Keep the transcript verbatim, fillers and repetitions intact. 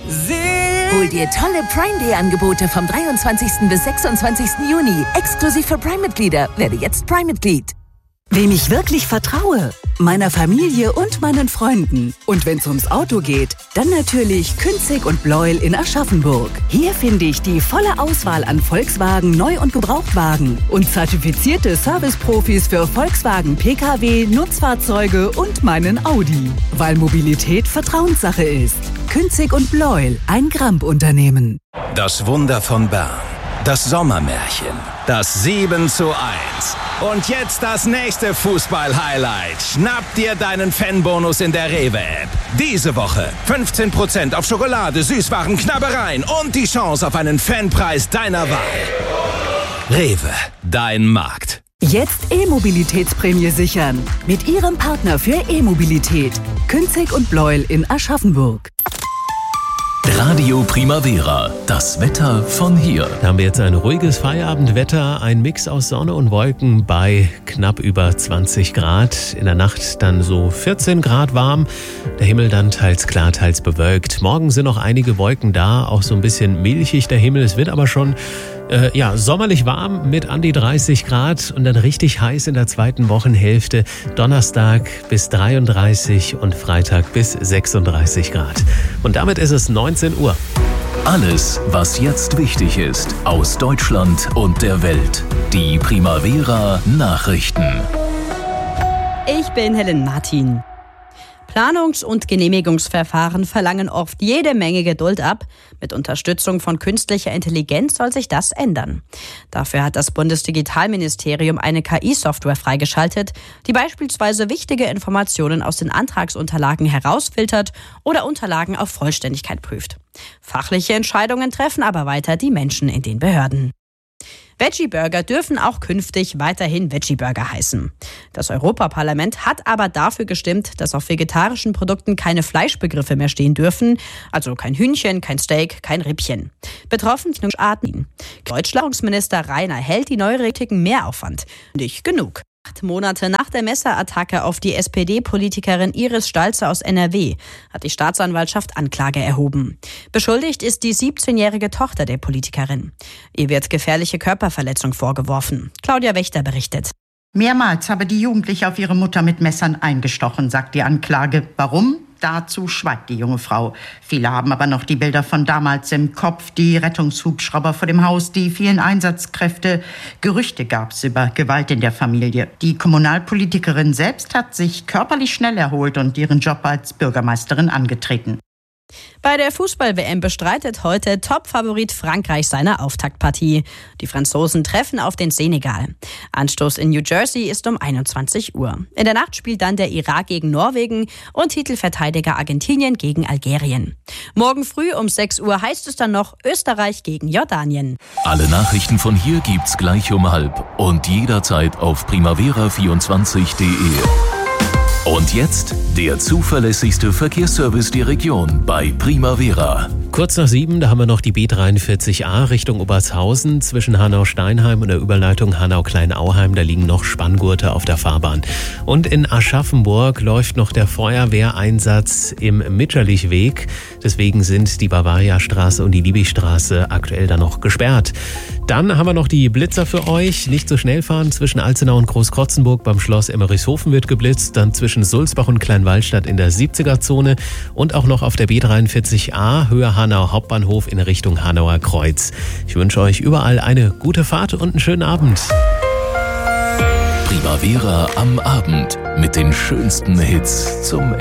Hol dir tolle Prime Day Angebote vom dreiundzwanzigsten bis sechsundzwanzigsten Juni. Exklusiv für Prime-Mitglieder. Werde jetzt Prime-Mitglied. Wem ich wirklich vertraue? Meiner Familie und meinen Freunden. Und wenn es ums Auto geht, dann natürlich Künzig und Bleuel in Aschaffenburg. Hier finde ich die volle Auswahl an Volkswagen Neu- und Gebrauchtwagen und zertifizierte Serviceprofis für Volkswagen P K W, Nutzfahrzeuge und meinen Audi. Weil Mobilität Vertrauenssache ist. Künzig und Bleuel, ein Gramp-Unternehmen. Das Wunder von Bern. Das Sommermärchen. Das sieben zu eins. Und jetzt das nächste Fußball-Highlight. Schnapp dir deinen Fanbonus in der Rewe-App. Diese Woche fünfzehn Prozent auf Schokolade, Süßwaren, Knabbereien und die Chance auf einen Fanpreis deiner Wahl. Rewe, dein Markt. Jetzt E-Mobilitätsprämie sichern. Mit Ihrem Partner für E-Mobilität. Künzig und Bleuel in Aschaffenburg. Radio Primavera, das Wetter von hier. Da haben wir jetzt ein ruhiges Feierabendwetter, ein Mix aus Sonne und Wolken bei knapp über zwanzig Grad. In der Nacht dann so vierzehn Grad warm, der Himmel dann teils klar, teils bewölkt. Morgen sind noch einige Wolken da, auch so ein bisschen milchig der Himmel. Es wird aber schon äh, ja, sommerlich warm mit an die dreißig Grad und dann richtig heiß in der zweiten Wochenhälfte. Donnerstag bis dreiunddreißig und Freitag bis sechsunddreißig Grad. Und damit ist es neunzehn Uhr. Alles, was jetzt wichtig ist, aus Deutschland und der Welt. Die Primavera Nachrichten. Ich bin Helen Martin. Planungs- und Genehmigungsverfahren verlangen oft jede Menge Geduld ab. Mit Unterstützung von künstlicher Intelligenz soll sich das ändern. Dafür hat das Bundesdigitalministerium eine K I-Software freigeschaltet, die beispielsweise wichtige Informationen aus den Antragsunterlagen herausfiltert oder Unterlagen auf Vollständigkeit prüft. Fachliche Entscheidungen treffen aber weiter die Menschen in den Behörden. Veggie-Burger dürfen auch künftig weiterhin Veggie-Burger heißen. Das Europaparlament hat aber dafür gestimmt, dass auf vegetarischen Produkten keine Fleischbegriffe mehr stehen dürfen, also kein Hühnchen, kein Steak, kein Rippchen. Betroffen sind Arten. Deutschlandminister Rainer hält die Neuregelungen Mehraufwand. Nicht genug. Acht Monate nach der Messerattacke auf die S P D-Politikerin Iris Stalzer aus N R W hat die Staatsanwaltschaft Anklage erhoben. Beschuldigt ist die siebzehnjährige Tochter der Politikerin. Ihr wird gefährliche Körperverletzung vorgeworfen. Claudia Wächter berichtet. Mehrmals habe die Jugendliche auf ihre Mutter mit Messern eingestochen, sagt die Anklage. Warum? Dazu schweigt die junge Frau. Viele haben aber noch die Bilder von damals im Kopf, die Rettungshubschrauber vor dem Haus, die vielen Einsatzkräfte. Gerüchte gab es über Gewalt in der Familie. Die Kommunalpolitikerin selbst hat sich körperlich schnell erholt und ihren Job als Bürgermeisterin angetreten. Bei der Fußball-W M bestreitet heute Topfavorit Frankreich seine Auftaktpartie. Die Franzosen treffen auf den Senegal. Anstoß in New Jersey ist um einundzwanzig Uhr. In der Nacht spielt dann der Irak gegen Norwegen und Titelverteidiger Argentinien gegen Algerien. Morgen früh um sechs Uhr heißt es dann noch Österreich gegen Jordanien. Alle Nachrichten von hier gibt's gleich um halb und jederzeit auf primavera vierundzwanzig punkt de. Und jetzt der zuverlässigste Verkehrsservice der Region bei Primavera. Kurz nach sieben, da haben wir noch die B dreiundvierzig A Richtung Obertshausen zwischen Hanau-Steinheim und der Überleitung Hanau-Kleinauheim. Da liegen noch Spanngurte auf der Fahrbahn. Und in Aschaffenburg läuft noch der Feuerwehreinsatz im Mitscherlichweg. Deswegen sind die Bavariastraße und die Liebigstraße aktuell da noch gesperrt. Dann haben wir noch die Blitzer für euch. Nicht so schnell fahren. Zwischen Alzenau und Großkrotzenburg beim Schloss Emmerichshofen wird geblitzt. Dann zwischen Sulzbach und Kleinwallstadt in der siebziger-Zone. Und auch noch auf der B dreiundvierzig A Höhe Hanau Hauptbahnhof in Richtung Hanauer Kreuz. Ich wünsche euch überall eine gute Fahrt und einen schönen Abend. Primavera am Abend mit den schönsten Hits zum